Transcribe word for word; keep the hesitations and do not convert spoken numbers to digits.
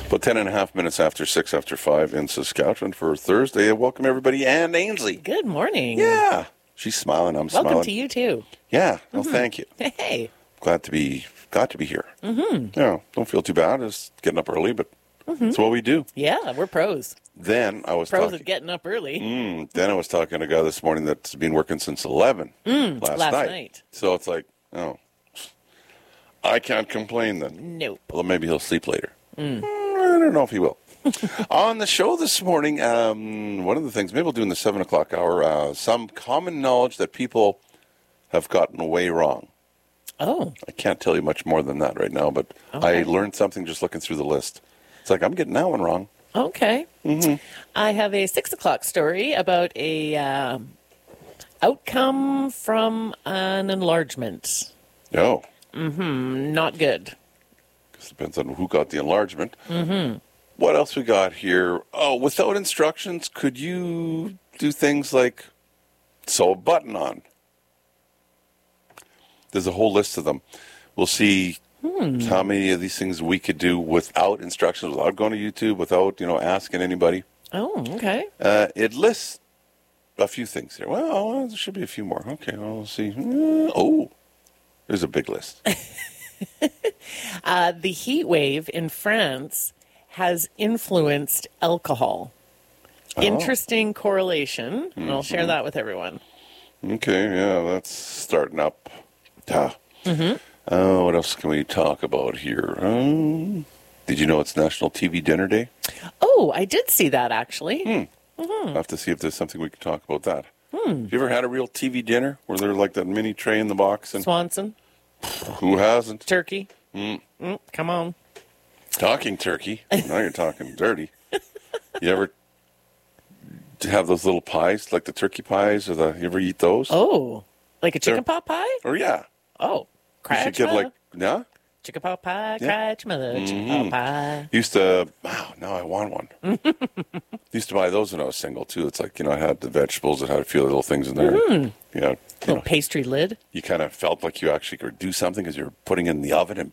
But ten and a half minutes after six after five in Saskatchewan for Thursday. Welcome everybody. Ann Ainsley. Good morning. Yeah. She's smiling. I'm Welcome smiling. Welcome to you too. Yeah. Well, mm-hmm. Thank you. Hey. Glad to be glad to be here. Mm-hmm. Yeah. Don't feel too bad. Just getting up early, but mm-hmm. that's what we do. Yeah, we're pros. Then I was pros talking, at getting up early. Mm, then I was talking to a guy this morning that's been working since eleven mm, last, last night. night. So it's like, oh, I can't complain then. Nope. Well, maybe he'll sleep later. Mm. I don't know if he will. On the show this morning, um, one of the things, maybe we'll do in the seven o'clock hour, uh, some common knowledge that people have gotten away wrong. Oh. I can't tell you much more than that right now, but okay. I learned something just looking through the list. It's like, I'm getting that one wrong. Okay. Mm-hmm. I have a six o'clock story about a uh, outcome from an enlargement. Oh. Mm-hmm. Not good. It depends on who got the enlargement. Mm-hmm. What else we got here? Oh, without instructions, could you do things like sew a button on? There's a whole list of them. We'll see hmm. how many of these things we could do without instructions, without going to YouTube, without, you know, asking anybody. Oh, okay. Uh, it lists a few things here. Well, there should be a few more. Okay, well, we'll see. Uh, oh, there's a big list. uh, the heat wave in France has influenced alcohol. Oh. Interesting correlation. Mm-hmm. And I'll share that with everyone. Okay, yeah, that's starting up. Ah. Mm-hmm. Uh, what else can we talk about here? Um, did you know it's National T V Dinner Day? Oh, I did see that, actually. Hmm. Mm-hmm. I'll have to see if there's something we can talk about that. Hmm. Have you ever had a real T V dinner where there's like that mini tray in the box? And Swanson. Who hasn't? Turkey. Mm. Mm, come on. Talking turkey. Now you're talking dirty. You ever have those little pies, like the turkey pies, or the? You ever eat those? Oh, like a chicken They're, pot pie? Or yeah. Oh, you should get like yeah. Chicken pot pie, yeah. crotch mother, mm-hmm. chicken pot pie. Used to. Wow, now I want one. Used to buy those when I was single too. It's like, you know, I had the vegetables, it had a few little things in there. Mm-hmm. Yeah, you little know, pastry lid. You kind of felt like you actually could do something because you were putting it in the oven and